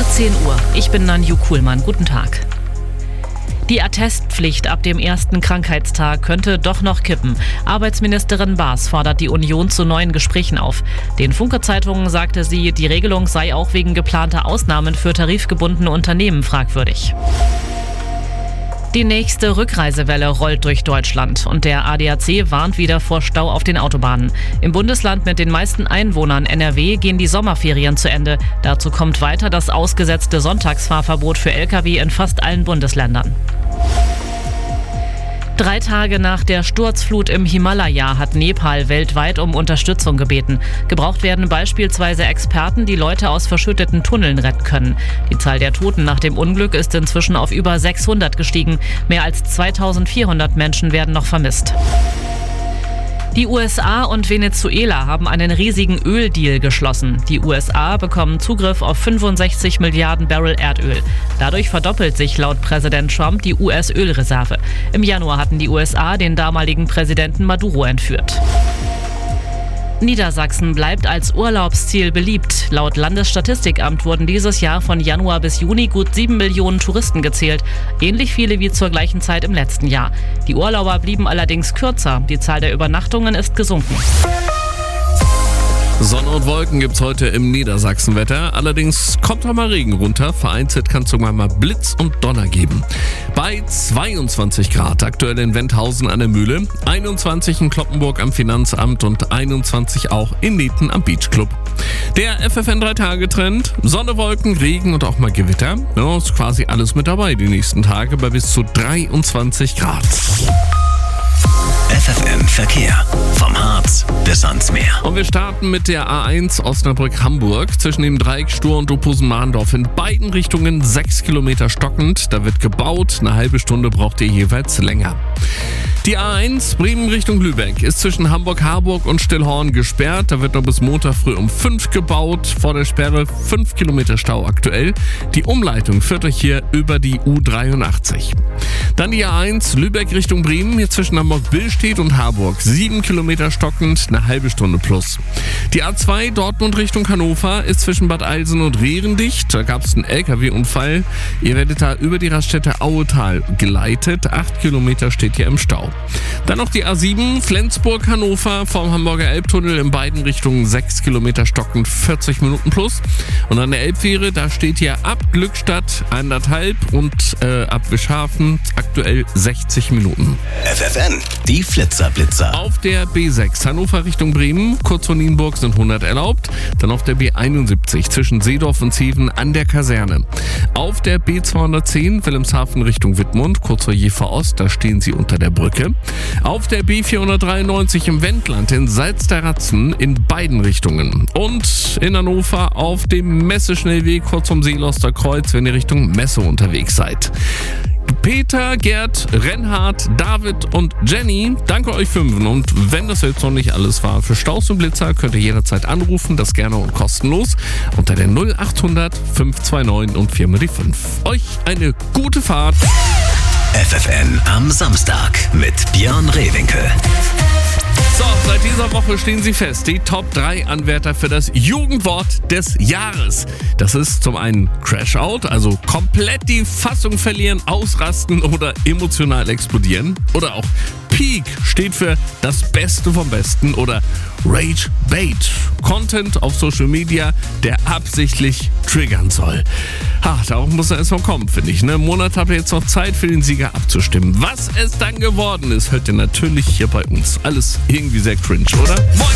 Über 10 Uhr. Ich bin Nanju Kuhlmann. Guten Tag. Die Attestpflicht ab dem ersten Krankheitstag könnte doch noch kippen. Arbeitsministerin Baas fordert die Union zu neuen Gesprächen auf. Den Funke-Zeitungen sagte sie, die Regelung sei auch wegen geplanter Ausnahmen für tarifgebundene Unternehmen fragwürdig. Die nächste Rückreisewelle rollt durch Deutschland und der ADAC warnt wieder vor Stau auf den Autobahnen. Im Bundesland mit den meisten Einwohnern NRW gehen die Sommerferien zu Ende. Dazu kommt weiter das ausgesetzte Sonntagsfahrverbot für Lkw in fast allen Bundesländern. 3 Tage nach der Sturzflut im Himalaya hat Nepal weltweit um Unterstützung gebeten. Gebraucht werden beispielsweise Experten, die Leute aus verschütteten Tunneln retten können. Die Zahl der Toten nach dem Unglück ist inzwischen auf über 600 gestiegen. Mehr als 2400 Menschen werden noch vermisst. Die USA und Venezuela haben einen riesigen Öldeal geschlossen. Die USA bekommen Zugriff auf 65 Milliarden Barrel Erdöl. Dadurch verdoppelt sich laut Präsident Trump die US-Ölreserve. Im Januar hatten die USA den damaligen Präsidenten Maduro entführt. Niedersachsen bleibt als Urlaubsziel beliebt. Laut Landesstatistikamt wurden dieses Jahr von Januar bis Juni gut 7 Millionen Touristen gezählt. Ähnlich viele wie zur gleichen Zeit im letzten Jahr. Die Urlauber blieben allerdings kürzer. Die Zahl der Übernachtungen ist gesunken. Sonne und Wolken gibt's heute im Niedersachsenwetter. Allerdings kommt auch mal Regen runter. Vereinzelt kann es sogar mal Blitz und Donner geben. Bei 22 Grad aktuell in Wendhausen an der Mühle, 21 in Cloppenburg am Finanzamt und 21 auch in Neten am Beachclub. Der FFN 3-Tage-Trend, Sonne, Wolken, Regen und auch mal Gewitter. Ja, ist quasi alles mit dabei die nächsten Tage bei bis zu 23 Grad. FFN Verkehr. Vom Harz bis ans Meer. Und wir starten mit der A1 Osnabrück-Hamburg. Zwischen dem Dreieck Stur und Opusen-Mahndorf in beiden Richtungen 6 Kilometer stockend. Da wird gebaut. Eine halbe Stunde braucht ihr jeweils länger. Die A1 Bremen Richtung Lübeck ist zwischen Hamburg-Harburg und Stillhorn gesperrt. Da wird noch bis Montag früh um 5 gebaut. Vor der Sperre 5 Kilometer Stau aktuell. Die Umleitung führt euch hier über die U83. Dann die A1 Lübeck Richtung Bremen, hier zwischen Hamburg-Billstedt und Harburg. 7 Kilometer stockend, eine halbe Stunde plus. Die A2 Dortmund Richtung Hannover ist zwischen Bad Eilsen und Rehren dicht. Da gab es einen LKW-Unfall. Ihr werdet da über die Raststätte Auetal geleitet. 8 Kilometer steht hier im Stau. Dann noch die A7 Flensburg-Hannover vom Hamburger Elbtunnel in beiden Richtungen 6 Kilometer stockend, 40 Minuten plus. Und an der Elbfähre, da steht hier ab Glückstadt 1,5 und ab Wischhafen aktuell 60 Minuten. FFN, die Flitzer-Blitzer. Auf der B6 Hannover Richtung Bremen, kurz vor Nienburg sind 100 erlaubt. Dann auf der B71 zwischen Seedorf und Zeven an der Kaserne. Auf der B210 Wilhelmshaven Richtung Wittmund, kurz vor Jever Ost, da stehen sie unter der Brücke. Auf der B493 im Wendland in Salz-der-Ratzen in beiden Richtungen. Und in Hannover auf dem Messeschnellweg kurz vom Seeloster Kreuz, wenn ihr Richtung Messe unterwegs seid. Peter, Gerd, Reinhard, David und Jenny, danke euch Fünfen. Und wenn das jetzt noch nicht alles war, für Staus und Blitzer könnt ihr jederzeit anrufen, das gerne und kostenlos unter der 0800 529 und 4 die 5. Euch eine gute Fahrt. FFN am Samstag mit Björn Rehwinkel. So, seit dieser Woche stehen sie fest, die Top 3 Anwärter für das Jugendwort des Jahres. Das ist zum einen Crash Out, also komplett die Fassung verlieren, ausrasten oder emotional explodieren. Oder auch Peak steht für das Beste vom Besten oder Rage Bait, Content auf Social Media, der absichtlich triggern soll. Darauf muss er erstmal kommen, finde ich. Einen Monat habt ihr jetzt noch Zeit für den Sieger abzustimmen. Was es dann geworden ist, hört ihr natürlich hier bei uns. Alles irgendwie sehr cringe, oder?